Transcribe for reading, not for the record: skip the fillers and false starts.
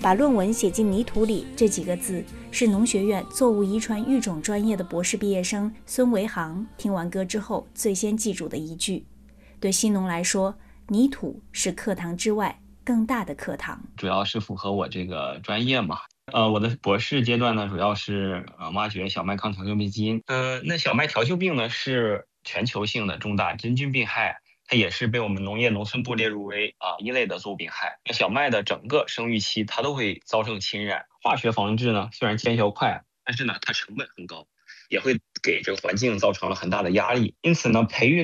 把论文写进泥土里这几个字，是农学院作物遗传育种专业的博士毕业生孙维航听完歌之后最先记住的一句。对新农来说，泥土是课堂之外更大的课堂。 主要是符合我这个专业嘛。我的博士阶段呢，主要是挖掘小麦抗糖尿病基因。那小麦调休病呢是全球性的重大真菌病害，它也是被我们农业农村部列入为一类的作物病害。那小麦的整个生育期它都会遭受侵染。化学防治呢虽然见效快，但是呢它成本很高，也会给这个环境造成了很大的压力。因此呢，培育